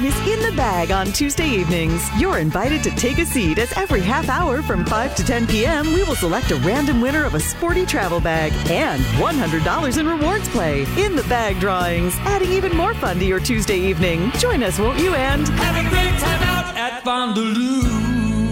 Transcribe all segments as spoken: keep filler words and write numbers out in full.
fun is in the bag on Tuesday evenings. You're invited to take a seat as every half hour from five to ten p.m. we will select a random winner of a sporty travel bag and one hundred dollars in rewards play in the bag drawings, adding even more fun to your Tuesday evening. Join us, won't you, and have a great time out at Fondue.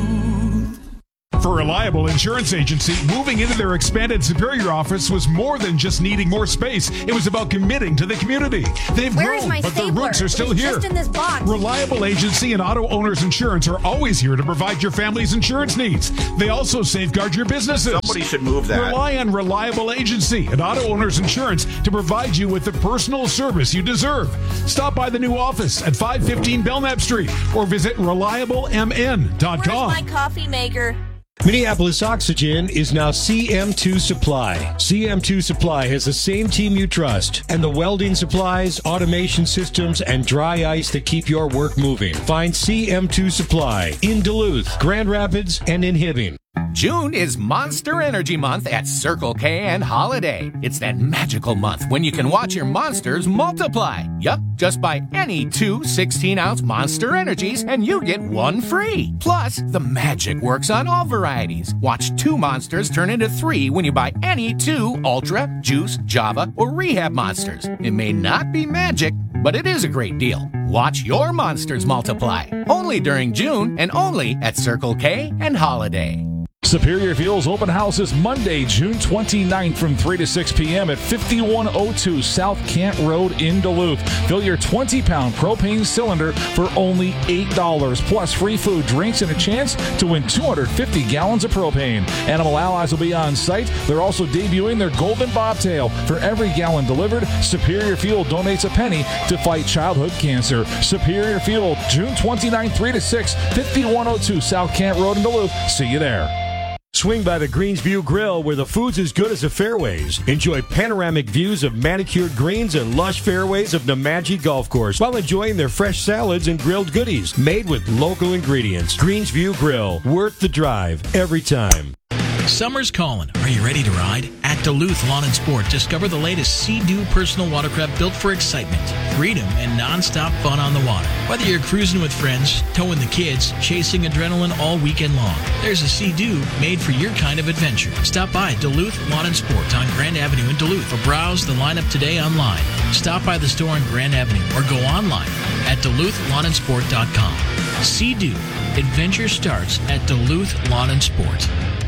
For Reliable Insurance Agency, moving into their expanded Superior office was more than just needing more space. It was about committing to the community. They've Where is grown, my but their stapler? roots are still It's here. just in this box. Reliable Agency and Auto Owners Insurance are always here to provide your family's insurance needs. They also safeguard your businesses. Somebody should move that. Rely on Reliable Agency and Auto Owners Insurance to provide you with the personal service you deserve. Stop by the new office at five fifteen Belknap Street or visit reliable m n dot com. Where's my coffee maker? Minneapolis Oxygen is now C M two Supply. C M two Supply has the same team you trust and the welding supplies, automation systems, and dry ice that keep your work moving. Find C M two Supply in Duluth, Grand Rapids, and in Hibbing. June is Monster Energy Month at Circle K and Holiday. It's that magical month when you can watch your monsters multiply. Yup, just buy any two sixteen-ounce Monster Energies and you get one free. Plus, the magic works on all varieties. Watch two monsters turn into three when you buy any two Ultra, Juice, Java, or Rehab Monsters. It may not be magic, but it is a great deal. Watch your monsters multiply. Only during June and only at Circle K and Holiday. Superior Fuels Open House is Monday, June twenty-ninth from three to six p.m. at fifty-one oh two South Kent Road in Duluth. Fill your twenty-pound propane cylinder for only eight dollars, plus free food, drinks, and a chance to win two hundred fifty gallons of propane. Animal Allies will be on site. They're also debuting their Golden Bobtail. For every gallon delivered, Superior Fuel donates a penny to fight childhood cancer. Superior Fuel, June twenty-ninth, three to six, fifty-one oh two South Kent Road in Duluth. See you there. Swing by the Greensview Grill where the food's as good as the fairways. Enjoy panoramic views of manicured greens and lush fairways of Nemadji Golf Course while enjoying their fresh salads and grilled goodies made with local ingredients. Greensview Grill, worth the drive every time. Summer's calling. Are you ready to ride? At Duluth Lawn and Sport, discover the latest Sea-Doo personal watercraft built for excitement, freedom, and non-stop fun on the water. Whether you're cruising with friends, towing the kids, chasing adrenaline all weekend long, there's a Sea-Doo made for your kind of adventure. Stop by Duluth Lawn and Sport on Grand Avenue in Duluth or browse the lineup today online. Stop by the store on Grand Avenue or go online at duluth lawn and sport dot com. Sea-Doo. Adventure starts at Duluth Lawn and Sport.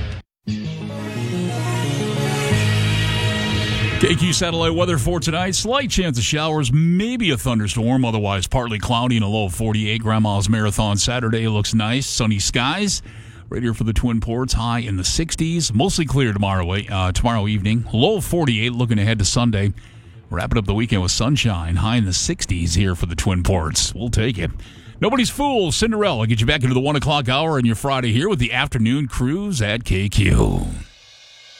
K Q satellite weather for tonight. Slight chance of showers, maybe a thunderstorm. Otherwise, partly cloudy and a low of forty-eight. Grandma's Marathon Saturday looks nice. Sunny skies. Right here for the Twin Ports. High in the sixties. Mostly clear tomorrow, uh, tomorrow evening. Low of forty-eight looking ahead to Sunday. Wrapping up the weekend with sunshine. High in the sixties here for the Twin Ports. We'll take it. Nobody's fool. Cinderella get you back into the one o'clock hour on your Friday here with the afternoon cruise at K Q.